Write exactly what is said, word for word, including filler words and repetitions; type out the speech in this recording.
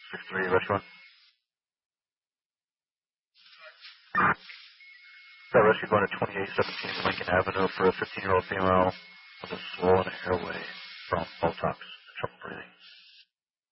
six three, rescue one. That rescue going to twenty-eight seventeen Lincoln Avenue for a fifteen-year-old female with a swollen airway from Botox, trouble breathing.